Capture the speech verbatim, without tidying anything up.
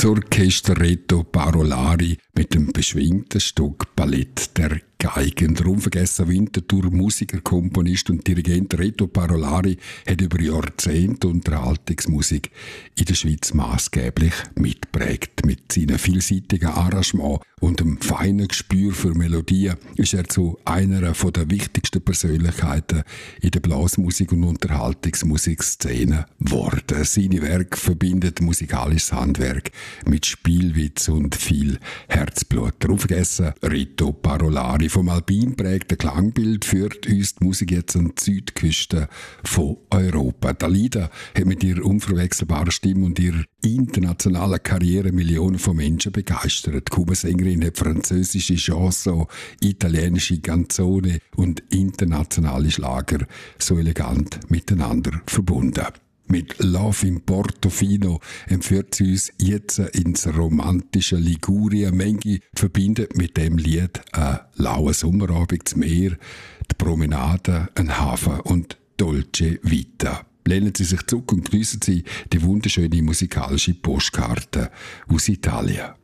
Das Orchester Reto Parolari mit dem beschwingten Stück Ballett der Geigen. Der unvergessene Winterthur Musiker, Komponist und Dirigent Reto Parolari hat über Jahrzehnte Unterhaltungsmusik in der Schweiz maßgeblich mitprägt. Mit seinen vielseitigen Arrangements und dem feinen Gespür für Melodien ist er zu einer der wichtigsten Persönlichkeiten in der Blasmusik- und Unterhaltungsmusikszene geworden. Seine Werke verbindet musikalisches Handwerk mit Spielwitz und viel Herzblut. Der unvergessene Reto Parolari vom alpin prägten Klangbild führt uns die Musik jetzt an die Südküste von Europa. Dalida hat mit ihrer unverwechselbaren Stimme und ihrer internationalen Karriere Millionen von Menschen begeistert. Die Kuba-Sängerin hat französische Chanson, italienische Canzone und internationale Schlager so elegant miteinander verbunden. Mit Love in Portofino entführt sie uns jetzt ins romantische Ligurien. Manche verbinden mit dem Lied einen lauen Sommerabend zum Meer, die Promenade, einen Hafen und Dolce Vita. Lehnen Sie sich zurück und geniessen Sie die wunderschöne musikalische Postkarte aus Italien.